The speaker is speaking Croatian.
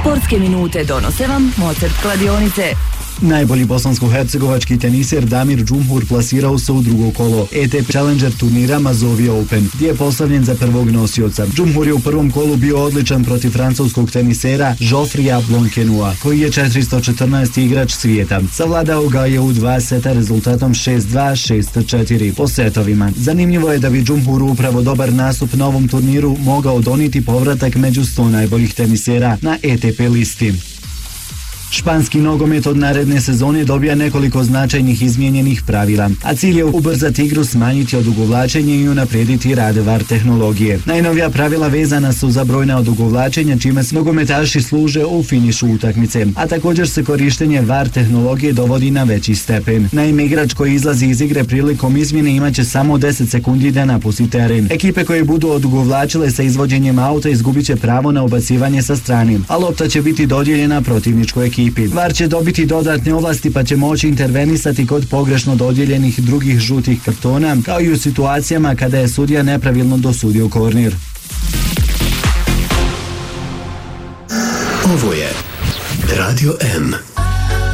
Sportske minute donose vam Mozart kladionice. Najbolji bosansko-hercegovački teniser Damir Džumhur plasirao se u drugo kolo ATP Challenger turnira Mazovija Open, gdje je postavljen za prvog nosioca. Džumhur je u prvom kolu bio odličan protiv francuskog tenisera Geoffreya Blankenua, koji je 414. igrač svijeta. Savladao ga je u 2 seta rezultatom 6-2, 6-4 po setovima. Zanimljivo je da bi Džumhuru upravo dobar nastup na ovom turniru mogao donijeti povratak među 100 najboljih tenisera na ATP listi. Španski nogomet od naredne sezone dobija nekoliko značajnih izmijenjenih pravila, a cilj je ubrzati igru, smanjiti odugovlačenje i unaprijediti rad VAR tehnologije. Najnovija pravila vezana su za brojna odugovlačenja, čime se nogometaši služe u finišu utakmice, a također se korištenje VAR tehnologije dovodi na veći stepen. Naime, igrač koji izlazi iz igre prilikom izmjene imaće samo 10 sekundi da napusti teren. Ekipe koje budu odugovlačile sa izvođenjem auta izgubit će pravo na ubacivanje sa strane, a lopta će biti dodijeljena protivničkoj ekipi. VAR će dobiti dodatne ovlasti pa će moći intervenisati kod pogrešno dodijeljenih drugih žutih kartona, kao i u situacijama kada je sudija nepravilno dosudio korner. Ovo je Radio M.